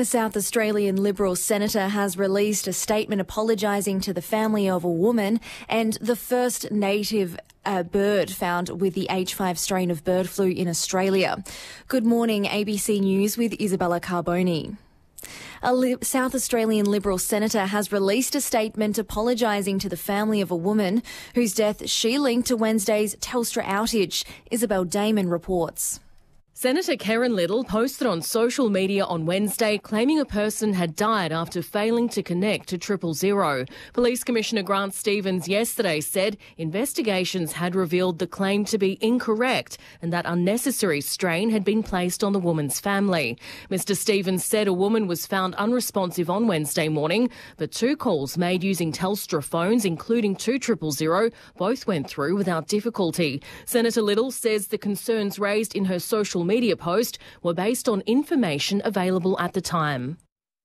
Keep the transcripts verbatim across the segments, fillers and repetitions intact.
A South Australian Liberal senator has released a statement apologising to the family of a woman and the first native uh, bird found with the H five strain of bird flu in Australia. Good morning, A B C News with Isabella Carboni. A Li- South Australian Liberal senator has released a statement apologising to the family of a woman whose death she linked to Wednesday's Telstra outage. Isabel Damon reports. Senator Kerryn Little posted on social media on Wednesday claiming a person had died after failing to connect to triple zero. Police Commissioner Grant Stevens yesterday said investigations had revealed the claim to be incorrect and that unnecessary strain had been placed on the woman's family. Mister Stevens said a woman was found unresponsive on Wednesday morning, but two calls made using Telstra phones, including two triple zero, both went through without difficulty. Senator Little says the concerns raised in her social media media post were based on information available at the time.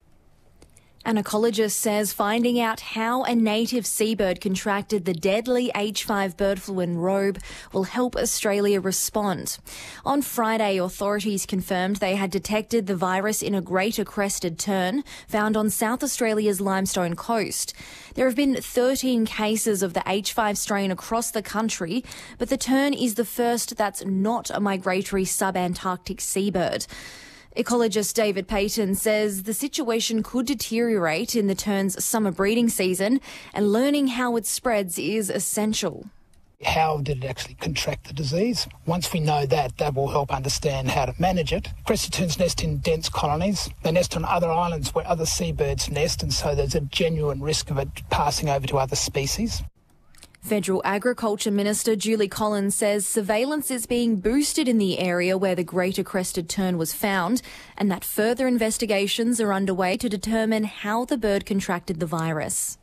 An ecologist says finding out how a native seabird contracted the deadly H five bird flu in Robe will help Australia respond. On Friday, authorities confirmed they had detected the virus in a greater crested tern found on South Australia's Limestone coast. There have been thirteen cases of the H five strain across the country, but the tern is the first that's not a migratory subantarctic seabird. Ecologist David Payton says the situation could deteriorate in the tern's summer breeding season and learning how it spreads is essential. How did it actually contract the disease? Once we know that, that will help understand how to manage it. Crested terns nest in dense colonies. They nest on other islands where other seabirds nest, and so there's a genuine risk of it passing over to other species. Federal Agriculture Minister Julie Collins says surveillance is being boosted in the area where the greater crested tern was found and that further investigations are underway to determine how the bird contracted the virus.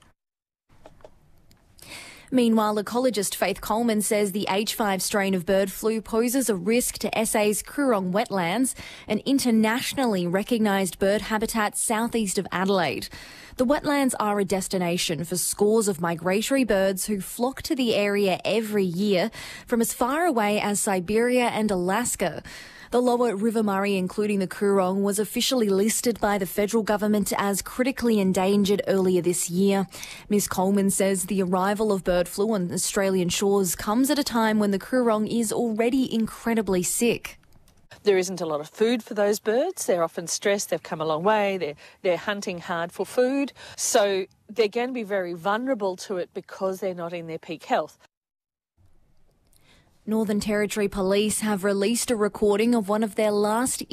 Meanwhile, ecologist Faith Coleman says the H five strain of bird flu poses a risk to S A's Coorong wetlands, an internationally recognised bird habitat southeast of Adelaide. The wetlands are a destination for scores of migratory birds who flock to the area every year from as far away as Siberia and Alaska. The lower River Murray, including the Coorong, was officially listed by the federal government as critically endangered earlier this year. Miz Coleman says the arrival of bird flu on Australian shores comes at a time when the Coorong is already incredibly sick. There isn't a lot of food for those birds. They're often stressed. They've come a long way. They're, they're hunting hard for food. So they're going to be very vulnerable to it because they're not in their peak health. Northern Territory Police have released a recording of one of their last